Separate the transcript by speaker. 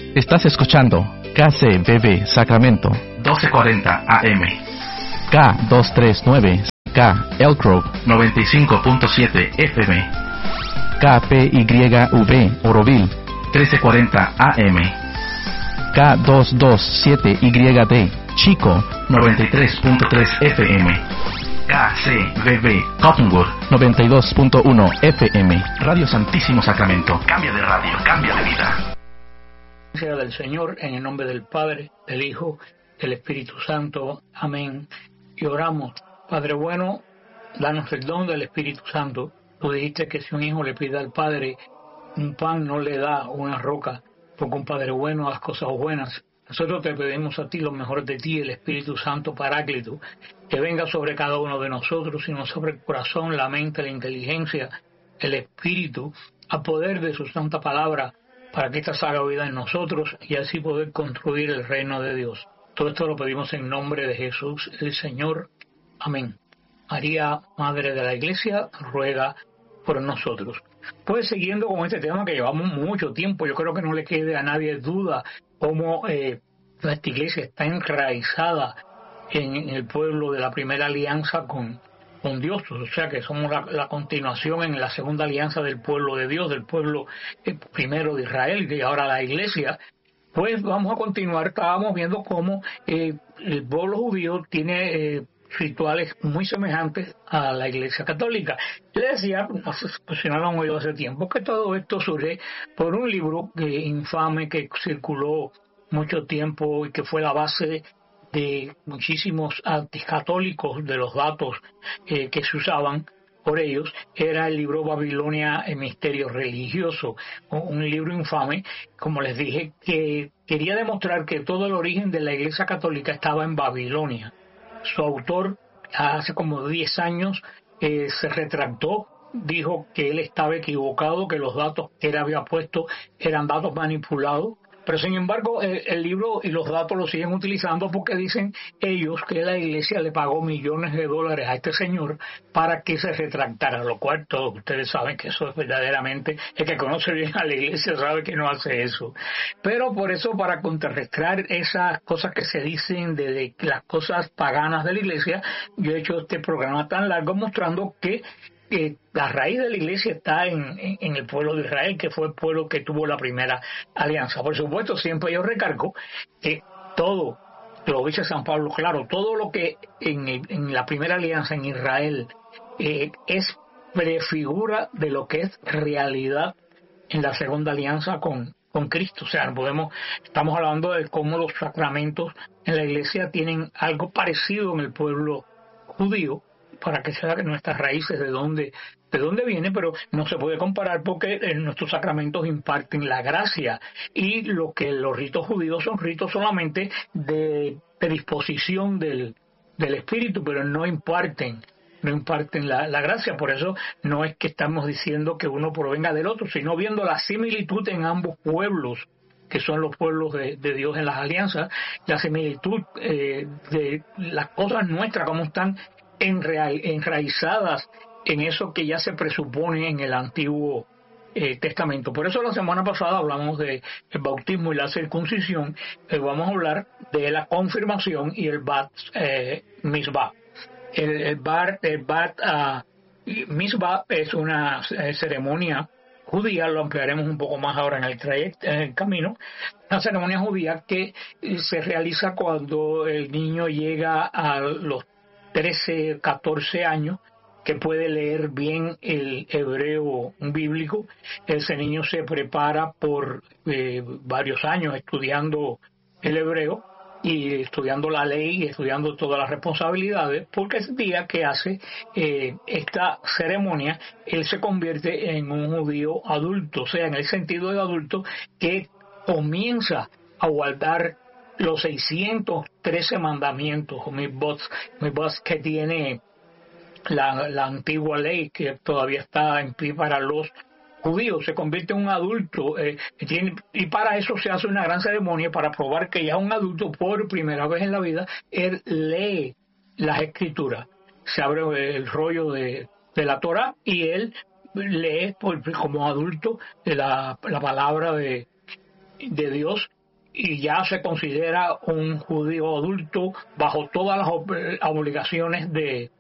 Speaker 1: Estás escuchando KCBB Sacramento 1240 AM, K239K Elk Grove 95.7 FM, KPYV Oroville 1340 AM, K227YD Chico 93.3 FM, KCBB Cottonwood 92.1 FM. Radio Santísimo Sacramento. Cambia de radio, cambia de vida.
Speaker 2: Sea del Señor, en el nombre del Padre, del Hijo, del Espíritu Santo. Amén. Y oramos. Padre bueno, danos el don del Espíritu Santo. Tú dijiste que si un hijo le pide al Padre un pan, no le da una roca, porque un Padre bueno haz cosas buenas. Nosotros te pedimos a ti lo mejor de ti, el Espíritu Santo Paráclito, que venga sobre cada uno de nosotros, sino sobre el corazón, la mente, la inteligencia, el Espíritu, a poder de su santa palabra, para que esta haga vida en nosotros y así poder construir el reino de Dios. Todo esto lo pedimos en nombre de Jesús, el Señor. Amén. María, Madre de la Iglesia, ruega por nosotros. Pues siguiendo con este tema que llevamos mucho tiempo, yo creo que no le quede a nadie duda cómo esta iglesia está enraizada en el pueblo de la primera alianza con Dios, o sea que somos la continuación en la segunda alianza del pueblo de Dios, del pueblo primero de Israel y ahora la iglesia. Pues vamos a continuar. Estábamos viendo cómo el pueblo judío tiene rituales muy semejantes a la iglesia católica. Le decía, si no lo han oído hace tiempo, que todo esto surge por un libro infame que circuló mucho tiempo y que fue la base de muchísimos anticatólicos, de los datos que se usaban por ellos. Era el libro Babilonia, el misterio religioso, un libro infame, como les dije, que quería demostrar que todo el origen de la Iglesia Católica estaba en Babilonia. Su autor, hace como 10 años, se retractó, dijo que él estaba equivocado, que los datos que él había puesto eran datos manipulados. Pero sin embargo, el libro y los datos lo siguen utilizando porque dicen ellos que la iglesia le pagó millones de dólares a este señor para que se retractara, lo cual todos ustedes saben que eso es verdaderamente, el que conoce bien a la iglesia sabe que no hace eso. Pero por eso, para contrarrestar esas cosas que se dicen de las cosas paganas de la iglesia, yo he hecho este programa tan largo mostrando que la raíz de la iglesia está en el pueblo de Israel, que fue el pueblo que tuvo la primera alianza. Por supuesto, siempre yo recargo que todo, lo dice San Pablo, claro, todo lo que en la primera alianza en Israel es prefigura de lo que es realidad en la segunda alianza con Cristo. O sea, estamos hablando de cómo los sacramentos en la iglesia tienen algo parecido en el pueblo judío, para que se vean nuestras raíces, de dónde viene, pero no se puede comparar porque nuestros sacramentos imparten la gracia y lo que los ritos judíos son ritos solamente de disposición del espíritu, pero no imparten la gracia. Por eso no es que estamos diciendo que uno provenga del otro, sino viendo la similitud en ambos pueblos, que son los pueblos de Dios en las alianzas, la similitud de las cosas nuestras, cómo están enraizadas en eso que ya se presupone en el Antiguo Testamento. Por eso la semana pasada hablamos del bautismo y la circuncisión. Vamos a hablar de la confirmación y el Bat Mitzvah. El Bat Mitzvah es una ceremonia judía, lo ampliaremos un poco más ahora en el camino. Una ceremonia judía que se realiza cuando el niño llega a los 13, 14 años, que puede leer bien el hebreo bíblico. Ese niño se prepara por varios años estudiando el hebreo y estudiando la ley y estudiando todas las responsabilidades, porque ese día que hace esta ceremonia, él se convierte en un judío adulto, o sea, en el sentido de adulto, que comienza a guardar los 613 mandamientos, o mitzvot que tiene la antigua ley, que todavía está en pie para los judíos. Se convierte en un adulto y para eso se hace una gran ceremonia para probar que ya un adulto, por primera vez en la vida, él lee las escrituras. Se abre el rollo de la Torah y él lee como adulto de la palabra de Dios, y ya se considera un judío adulto bajo todas las obligaciones de